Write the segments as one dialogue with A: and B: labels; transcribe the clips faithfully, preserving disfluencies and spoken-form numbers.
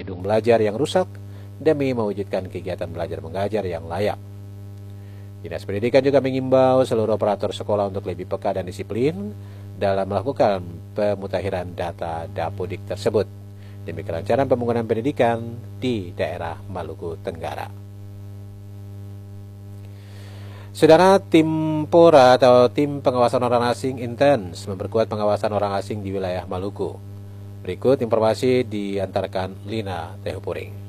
A: gedung belajar yang rusak demi mewujudkan kegiatan belajar mengajar yang layak. Dinas Pendidikan juga mengimbau seluruh operator sekolah untuk lebih peka dan disiplin dalam melakukan pemutakhiran data Dapodik tersebut demi kelancaran pembangunan pendidikan di daerah Maluku Tenggara. Saudara, tim PORA atau Tim Pengawasan Orang Asing intens memperkuat pengawasan orang asing di wilayah Maluku. Berikut informasi diantarkan Lina Tehupuring.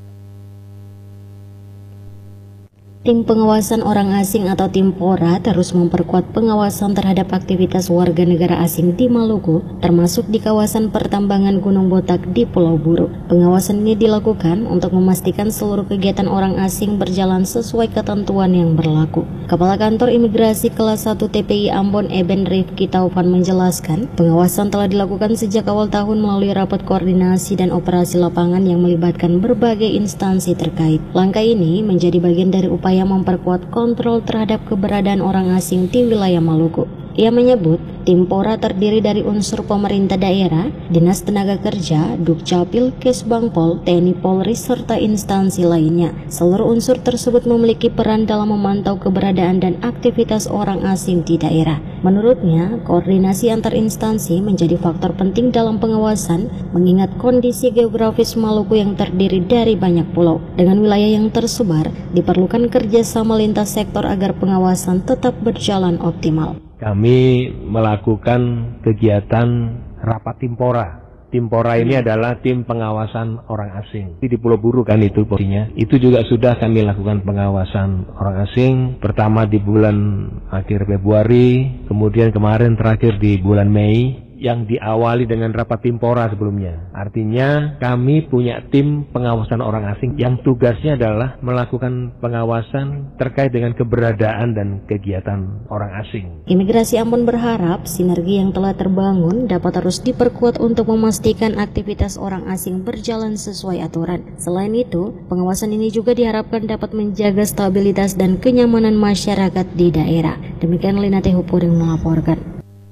B: Tim Pengawasan Orang Asing atau Tim PORA terus memperkuat pengawasan terhadap aktivitas warga negara asing di Maluku, termasuk di kawasan pertambangan Gunung Botak di Pulau Buru. Pengawasan ini dilakukan untuk memastikan seluruh kegiatan orang asing berjalan sesuai ketentuan yang berlaku. Kepala Kantor Imigrasi Kelas satu T P I Ambon Eben Rifki Taufan menjelaskan, pengawasan telah dilakukan sejak awal tahun melalui rapat koordinasi dan operasi lapangan yang melibatkan berbagai instansi terkait. Langkah ini menjadi bagian dari upaya yang memperkuat kontrol terhadap keberadaan orang asing di wilayah Maluku. Ia menyebut, tim PORA terdiri dari unsur pemerintah daerah, Dinas Tenaga Kerja, Dukcapil, Kesbangpol, T N I Polri, serta instansi lainnya. Seluruh unsur tersebut memiliki peran dalam memantau keberadaan dan aktivitas orang asing di daerah. Menurutnya, koordinasi antar instansi menjadi faktor penting dalam pengawasan, mengingat kondisi geografis Maluku yang terdiri dari banyak pulau. Dengan wilayah yang tersebar, diperlukan kerjasama lintas sektor agar pengawasan tetap berjalan optimal.
C: Kami melakukan kegiatan rapat tim PORA. Tim PORA ini adalah tim pengawasan orang asing. Di Pulau Buru kan itu posisinya. Itu juga sudah kami lakukan pengawasan orang asing. Pertama di bulan akhir Februari, kemudian kemarin terakhir di bulan Mei, yang diawali dengan rapat tim PORA sebelumnya. Artinya kami punya tim pengawasan orang asing yang tugasnya adalah melakukan pengawasan terkait dengan keberadaan dan kegiatan orang asing.
B: Imigrasi Ambon berharap sinergi yang telah terbangun dapat terus diperkuat untuk memastikan aktivitas orang asing berjalan sesuai aturan. Selain itu, pengawasan ini juga diharapkan dapat menjaga stabilitas dan kenyamanan masyarakat di daerah. Demikian Lina Tehupuring melaporkan.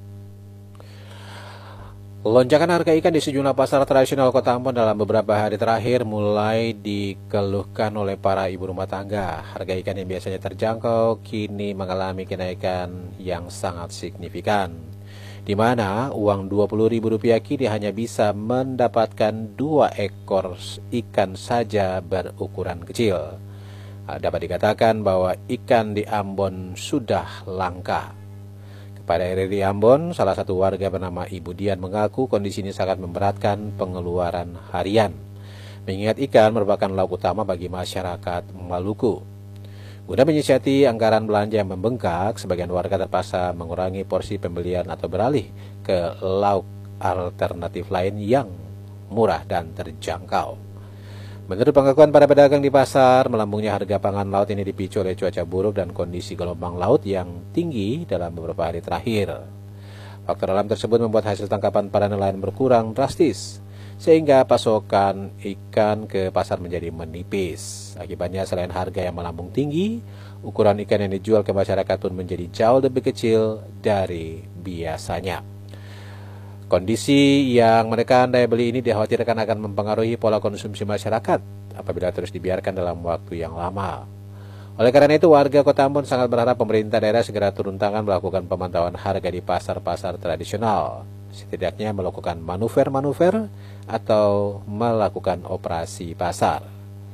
A: Lonjakan harga ikan di sejumlah pasar tradisional Kota Ambon dalam beberapa hari terakhir mulai dikeluhkan oleh para ibu rumah tangga. Harga ikan yang biasanya terjangkau kini mengalami kenaikan yang sangat signifikan, di mana uang dua puluh ribu rupiah kini hanya bisa mendapatkan dua ekor ikan saja berukuran kecil. Dapat dikatakan bahwa ikan di Ambon sudah langka. Pada R R I Ambon, salah satu warga bernama Ibu Dian mengaku kondisi ini sangat memberatkan pengeluaran harian, mengingat ikan merupakan lauk utama bagi masyarakat Maluku. Guna menyiasati anggaran belanja yang membengkak, sebagian warga terpaksa mengurangi porsi pembelian atau beralih ke lauk alternatif lain yang murah dan terjangkau. Menurut pengakuan para pedagang di pasar, melambungnya harga pangan laut ini dipicu oleh cuaca buruk dan kondisi gelombang laut yang tinggi dalam beberapa hari terakhir. Faktor alam tersebut membuat hasil tangkapan para nelayan berkurang drastis, sehingga pasokan ikan ke pasar menjadi menipis. Akibatnya selain harga yang melambung tinggi, ukuran ikan yang dijual ke masyarakat pun menjadi jauh lebih kecil dari biasanya. Kondisi yang menekan daya beli ini dikhawatirkan akan mempengaruhi pola konsumsi masyarakat apabila terus dibiarkan dalam waktu yang lama. Oleh karena itu, warga Kota Ambon sangat berharap pemerintah daerah segera turun tangan melakukan pemantauan harga di pasar-pasar tradisional, setidaknya melakukan manuver-manuver atau melakukan operasi pasar.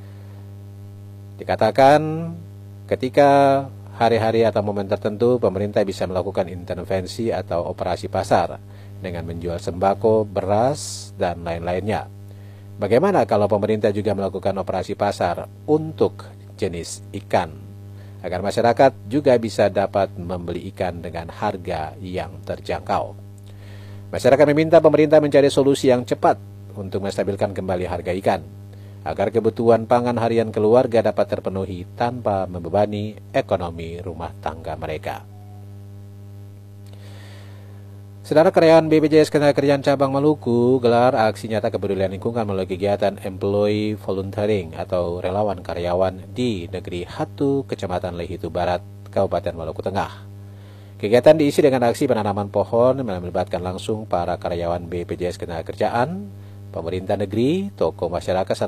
A: Dikatakan ketika hari-hari atau momen tertentu, pemerintah bisa melakukan intervensi atau operasi pasar dengan menjual sembako, beras, dan lain-lainnya. Bagaimana kalau pemerintah juga melakukan operasi pasar untuk jenis ikan, agar masyarakat juga bisa dapat membeli ikan dengan harga yang terjangkau? Masyarakat meminta pemerintah mencari solusi yang cepat untuk menstabilkan kembali harga ikan, agar kebutuhan pangan harian keluarga dapat terpenuhi tanpa membebani ekonomi rumah tangga mereka. Saudara, karyawan B P J S Ketenagakerjaan Cabang Maluku gelar aksi nyata kepedulian lingkungan melalui kegiatan Employee Volunteering atau relawan karyawan di Negeri Hatu, Kecamatan Lehitu Barat, Kabupaten Maluku Tengah. Kegiatan diisi dengan aksi penanaman pohon yang melibatkan langsung para karyawan B P J S Ketenagakerjaan, pemerintah negeri, tokoh masyarakat,